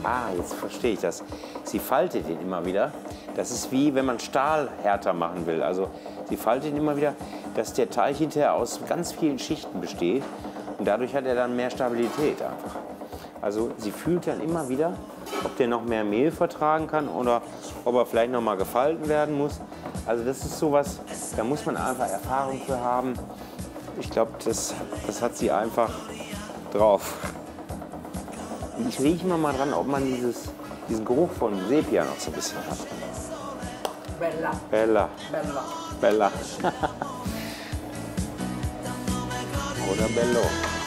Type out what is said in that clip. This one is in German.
Ah, jetzt verstehe ich das. Sie faltet ihn immer wieder. Das ist wie, wenn man Stahl härter machen will. Also sie faltet ihn immer wieder, dass der Teig hinterher aus ganz vielen Schichten besteht. Und dadurch hat er dann mehr Stabilität einfach. Also sie fühlt dann immer wieder, ob der noch mehr Mehl vertragen kann oder ob er vielleicht noch mal gefalten werden muss. Also das ist sowas, da muss man einfach Erfahrung für haben. Ich glaube, das hat sie einfach drauf. Und ich rieche mal dran, ob man diesen Geruch von Sepia noch so ein bisschen hat. Bella. Bella. Bella. Bella. Oder Bello.